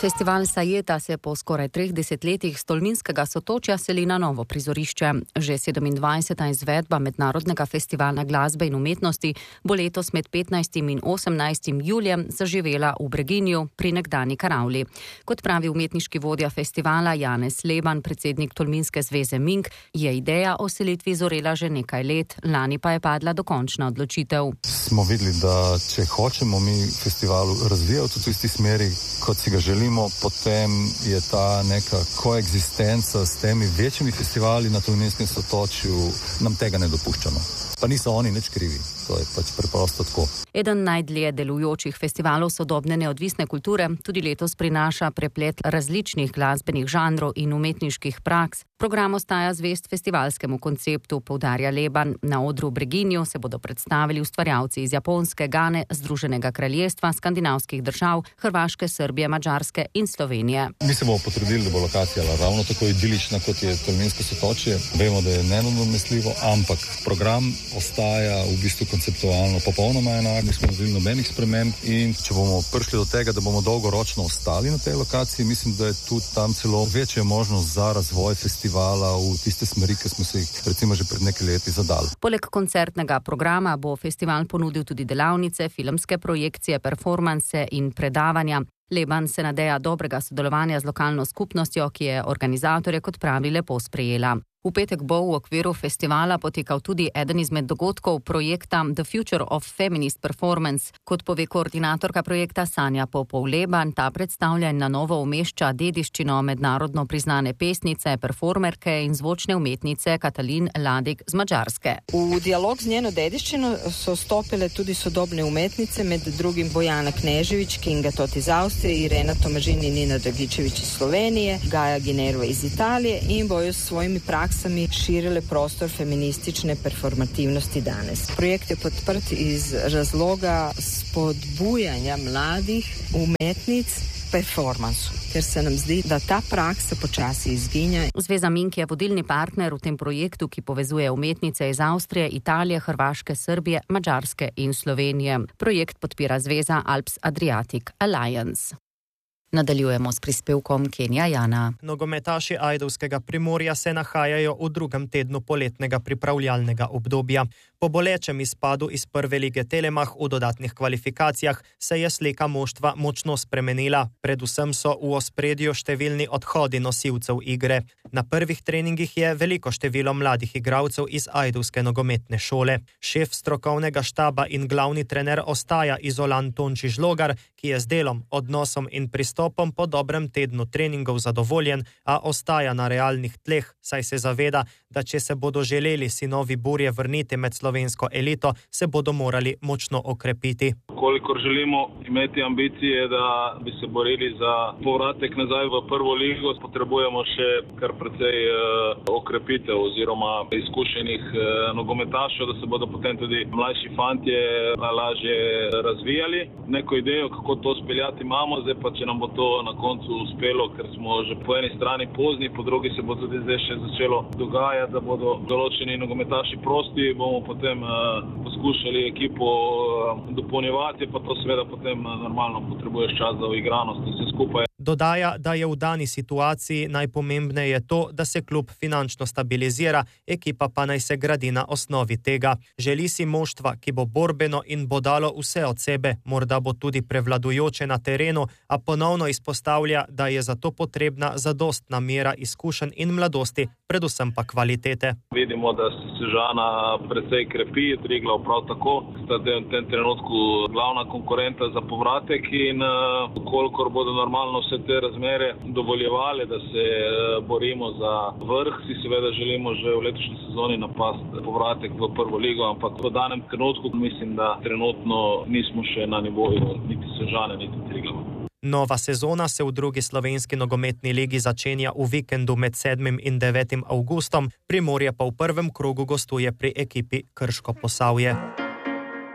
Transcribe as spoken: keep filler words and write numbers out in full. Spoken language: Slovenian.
Festival Sajeta se po skoraj treh desetletjih s Tolminskega Sotočja seli na novo prizorišče. Že sedemindvajseta izvedba Mednarodnega festivala glasbe in umetnosti bo letos med petnajstim in osemnajstim julijem zaživela v Breginju pri nekdanji Karavli. Kot pravi umetniški vodja festivala Janez Leban, predsednik Tolminske zveze Mink, je ideja o selitvi zorela že nekaj let, lani pa je padla dokončna odločitev. Smo videli, da če hočemo mi festivalu razvijati v tisti smeri, kot si ga želimo, potem je ta neka koegzistenca s temi večjimi festivali na Tolminskem Sotočju, nam tega ne dopuščamo. Pa niso oni nič krivi, to je pač preprosto tako. Eden najdlje delujočih festivalov sodobne neodvisne kulture tudi letos prinaša preplet različnih glasbenih žanrov in umetniških praks. Program ostaja zvest festivalskemu konceptu, poudarja Leban. Na odru v Breginju se bodo predstavili ustvarjalci iz Japonske, Gane, Združenega kraljestva, skandinavskih držav, Hrvaške, Srbije, Madžarske in Slovenije. Mi se bomo potrudili, da bo lokacija ravno tako idilična, kot je Tolminsko Sotočje. Vemo, da je nenadomestljivo, ampak program ostaja v bistvu konceptualno popolnoma enak, nismo naredili nobenih sprememb in če bomo prišli do tega, da bomo dolgoročno ostali na tej lokaciji, mislim, da je tudi tam celo večja možnost za razvoj festivala v tiste smeri, ki smo se jih recimo že pred nekaj leti zadali. Poleg koncertnega programa bo festival ponudil tudi delavnice, filmske projekcije, performanse in predavanja. Leban se nadeja dobrega sodelovanja z lokalno skupnostjo, ki je organizatorje, kot pravi, lepo sprejela. V petek bo v okviru festivala potekal tudi eden izmed dogodkov projekta The Future of Feminist Performance. Kot pove koordinatorka projekta Sanja Popov-Leban, ta predstavlja in na novo umešča dediščino mednarodno priznane pesnice, performerke in zvočne umetnice Katalin Ladik z Madžarske. V dialog z njeno dediščino so stopile tudi sodobne umetnice, med drugim Bojana Knežević, Kinga Tot iz Avstrije, Irena Tomažin in Nina Dragičević iz Slovenije, Gaja Ginerva iz Italije in bojo s svojimi praksami sami širile prostor feministične performativnosti danes. Projekt je podprt iz razloga spodbujanja mladih umetnic performansu, ker se nam zdi, da ta praksa počasi izginja. Zveza Mink je vodilni partner v tem projektu, ki povezuje umetnice iz Avstrije, Italije, Hrvaške, Srbije, Madžarske in Slovenije. Projekt podpira zveza Alps Adriatic Alliance. Nadaljujemo s prispevkom Kenja Jana. Nogometaši ajdovskega Primorja se nahajajo v drugem tednu poletnega pripravljalnega obdobja. Po bolečem izpadu iz prve lige Telemach v dodatnih kvalifikacijah se je slika moštva močno spremenila. Predvsem so v ospredju številni odhodi nosilcev igre. Na prvih treningih je veliko število mladih igralcev iz ajdovske nogometne šole. Šef strokovnega štaba in glavni trener ostaja Izolan Tončić Logar, ki je z delom, odnosom in pristopom po dobrem tednu treningov zadovoljen, a ostaja na realnih tleh, saj se zaveda, da če se bodo želeli sinovi Burje vrniti med slovensko elito, se bodo morali močno okrepiti. Kolikor želimo imeti ambicije, da bi se borili za povratek nazaj v prvo ligo, potrebujemo še kar precej uh, okrepitev oziroma izkušenih uh, nogometašev, da se bodo potem tudi mlajši fantje lažje razvijali. Neko idejo, kako to speljati imamo, zdaj pa če nam bo to na koncu uspelo, ker smo že po eni strani pozni, po drugi se bo tudi zdaj še začelo dogajati, da bodo določeni nogometaši prosti, bomo potem uh, poskušali ekipo uh, dopolnjevati, pa to seveda potem uh, normalno potrebuješ čas za uigranost in vse skupaj. Dodaja, da je v dani situaciji najpomembneje to, da se klub finančno stabilizira, ekipa pa naj se gradi na osnovi tega. Želi si moštva, ki bo borbeno in bo dalo vse od sebe, morda bo tudi prevladujoče na terenu, a ponovno izpostavlja, da je za to potrebna zadostna mera izkušenj in mladosti, predvsem pa kvalitete. Vidimo, da se Sežana precej krepi, Triglav prav tako, sta v tem trenutku glavna konkurenta za povratek in uh, kolikor bodo normalno vse te razmere dovoljevali, da se borimo za vrh, si seveda želimo že v letošnji sezoni napasti povratek v prvo ligo, ampak v danem trenutku mislim, da trenutno nismo še na nivoju niti Sežane, niti Triglava. Nova sezona se v drugi slovenski nogometni ligi začenja v vikendu med sedmim in devetim avgustom, Primorje pa v prvem krogu gostuje pri ekipi Krško Posavje.